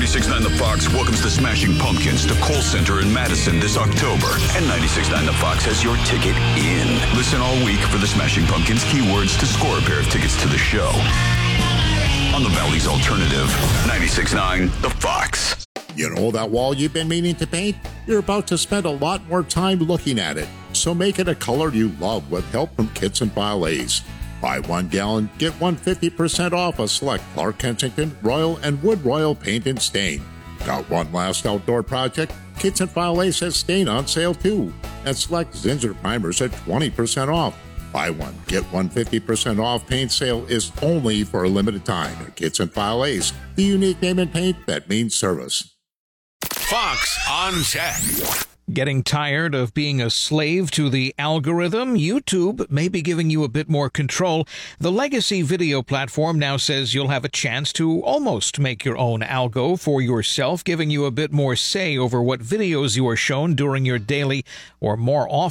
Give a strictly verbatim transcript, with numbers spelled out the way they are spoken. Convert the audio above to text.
ninety-six point nine The Fox welcomes the Smashing Pumpkins to Kohl Center in Madison this October. And ninety-six point nine The Fox has your ticket in. Listen all week for the Smashing Pumpkins keywords to score a pair of tickets to the show. On the Valley's Alternative, ninety-six point nine The Fox. You know that wall you've been meaning to paint? You're about to spend a lot more time looking at it. So make it a color you love with help from Kits and File Ace. Buy one gallon, get one fifty percent off a select Clark Kensington, Royal, and Wood Royal paint and stain. Got one last outdoor project? Kits and File Ace has stain on sale too. And select Zinsser primers at twenty percent off. Buy one, get one fifty percent off paint sale is only for a limited time at Kits and File Ace, the unique name in paint that means service. Fox on Tech. Getting tired of being a slave to the algorithm? YouTube may be giving you a bit more control. The legacy video platform now says you'll have a chance to almost make your own algo for yourself, giving you a bit more say over what videos you are shown during your daily or more often